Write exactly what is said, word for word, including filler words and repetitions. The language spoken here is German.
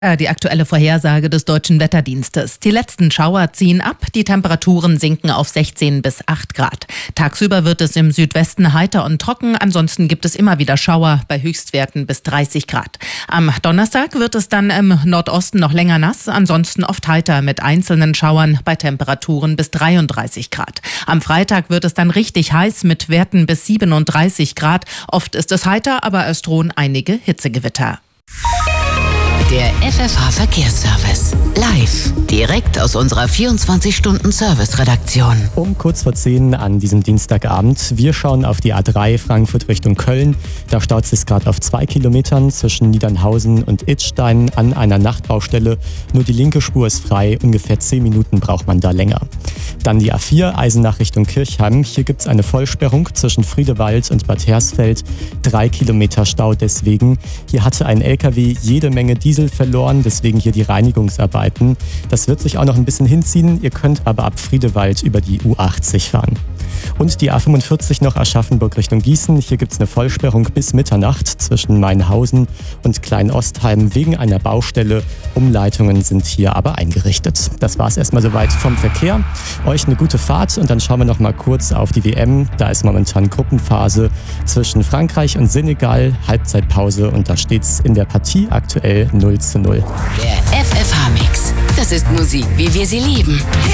Äh, Die aktuelle Vorhersage des Deutschen Wetterdienstes. Die letzten Schauer ziehen ab, die Temperaturen sinken auf sechzehn bis acht Grad. Tagsüber wird es im Südwesten heiter und trocken, ansonsten gibt es immer wieder Schauer bei Höchstwerten bis dreißig Grad. Am Donnerstag wird es dann im Nordosten noch länger nass, ansonsten oft heiter mit einzelnen Schauern bei Temperaturen bis dreiunddreißig Grad. Am Freitag wird es dann richtig heiß mit Werten bis siebenunddreißig Grad. Oft ist es heiter, aber es drohen einige Hitzegewitter. Der F F H-Verkehrsservice. Live. Direkt aus unserer vierundzwanzig-Stunden-Service-Redaktion. Um kurz vor zehn an diesem Dienstagabend. Wir schauen auf die A drei Frankfurt Richtung Köln. Da staut es sich gerade auf zwei Kilometern zwischen Niedernhausen und Idstein an einer Nachtbaustelle. Nur die linke Spur ist frei. Ungefähr zehn Minuten braucht man da länger. Dann die A vier Eisenach Richtung Kirchheim. Hier gibt es eine Vollsperrung zwischen Friedewald und Bad Hersfeld. Drei Kilometer Stau deswegen. Hier hatte ein L K W jede Menge Diesel verloren, deswegen hier die Reinigungsarbeiten. Das wird sich auch noch ein bisschen hinziehen. Ihr könnt aber ab Friedewald über die U achtzig fahren. Und die A fünfundvierzig noch Aschaffenburg Richtung Gießen. Hier gibt es eine Vollsperrung bis Mitternacht zwischen Mainhausen und Kleinostheim wegen einer Baustelle. Umleitungen sind hier aber eingerichtet. Das war es erstmal soweit vom Verkehr. Euch eine gute Fahrt und dann schauen wir noch mal kurz auf die W M. Da ist momentan Gruppenphase zwischen Frankreich und Senegal. Halbzeitpause und da steht es in der Partie aktuell null zu null. Der F F H-Mix. Das ist Musik, wie wir sie lieben.